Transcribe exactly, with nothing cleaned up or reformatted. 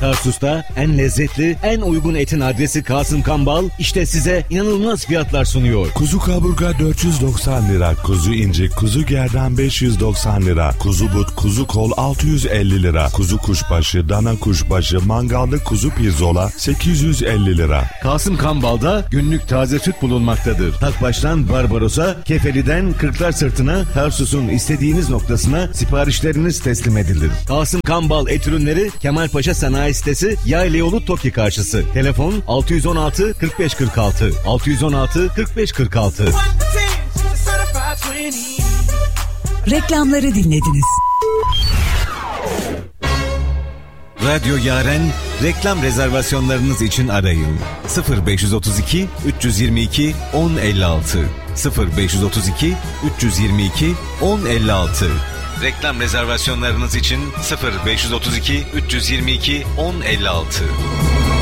Tarsus'ta en lezzetli, en uygun etin adresi Kasım Kambal işte size inanılmaz fiyatlar sunuyor. Kuzu kaburga dört yüz doksan lira, kuzu incik, kuzu gerdan beş yüz doksan lira, kuzu but, kuzu kol altı yüz elli lira, kuzu kuşbaşı, dana kuşbaşı, mangallı kuzu pirzola sekiz yüz elli lira. Kasım Kambal'da günlük taze süt bulunmaktadır. Takbaş'tan Barbaros'a, Kefeli'den Kırklar Sırtı'na, Tarsus'un istediğiniz noktasına siparişleriniz teslim edilir. Kasım Kambal et ürünleri Kemalpaşa Sanayi Sitesi Yaylayolu Toki karşısı. Telefon altı yüz on altı kırk beş kırk altı altı yüz on altı kırk beş kırk altı. Reklamları dinlediniz. Radyo Yaren reklam rezervasyonlarınız için arayın. sıfır beş otuz iki üç yirmi iki on elli altı sıfır beş otuz iki üç yirmi iki on elli altı. Reklam rezervasyonlarınız için sıfır beş otuz iki üç yirmi iki on elli altı.